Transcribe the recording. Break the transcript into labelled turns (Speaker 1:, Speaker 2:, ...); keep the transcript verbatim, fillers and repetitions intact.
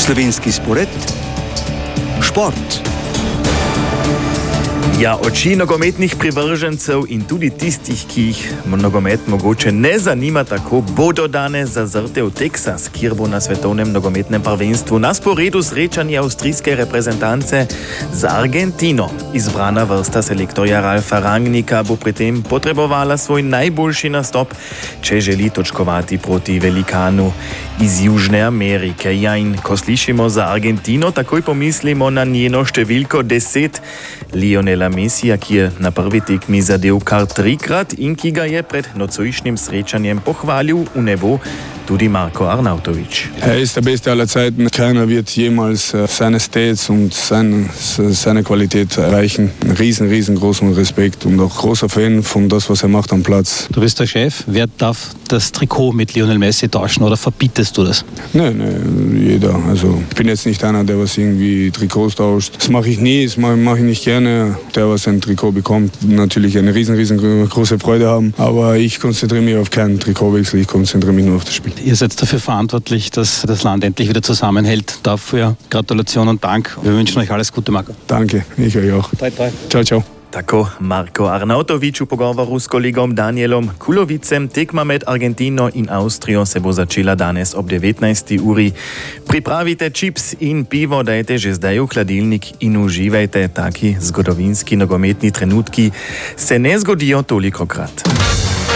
Speaker 1: Slovenski spored, šport.
Speaker 2: Ja, oči nogometnih privržencev in tudi tistih, ki jih nogomet mogoče ne zanima tako, bodo danes zazrte v Teksas, kjer bo na svetovnem nogometnem prvenstvu na sporedu srečanje avstrijske reprezentance z Argentino. Izbrana vrsta selektorja Ralfa Rangnicka bo pri tem potrebovala svoj najboljši nastop, če želi točkovati proti velikanu iz Južne Amerike. Ja, in ko slišimo za Argentino, takoj pomislimo na njeno številko deset, Lionela Messija, ki je na prvi tekmi zadel kar trikrat in ki ga je pred nocojšnjim srečanjem pohvalil v nebo tudi Marko Arnautović.
Speaker 3: Er ist der Beste aller Zeiten. Keiner wird jemals seine Stats und seine, seine Qualität erreichen. Ein riesen, riesengroßen Respekt und auch großer Fan von das, was er macht am Platz.
Speaker 4: Du bist der Chef. Wer darf das Trikot mit Lionel Messi tauschen oder verbietest du das?
Speaker 3: Nein, nein, jeder. Also ich bin jetzt nicht einer, der was irgendwie Trikots tauscht. Das mache ich nie, das mache mach ich nicht gerne. Der, was ein Trikot bekommt, natürlich eine riesen, riesengroße Freude haben. Aber ich konzentriere mich auf keinen Trikotwechsel, ich konzentriere mich nur auf das Spiel.
Speaker 4: Ihr seid dafür verantwortlich, dass das Land endlich wieder zusammenhält. Dafür Gratulation und Dank. Wir wünschen euch alles Gute, Marko.
Speaker 3: Danke, ich euch auch.
Speaker 4: Toi, toi.
Speaker 3: Ciao, ciao.
Speaker 2: Tako Marko Arnautović v pogovoru s kolegom Danielom Kulovicem. Tekma med Argentino in Avstrijo se bo začela danes ob devetnajsti uri. Pripravite čips in pivo, dajte že zdaj v hladilnik in uživajte. Taki zgodovinski nogometni trenutki se ne zgodijo tolikokrat.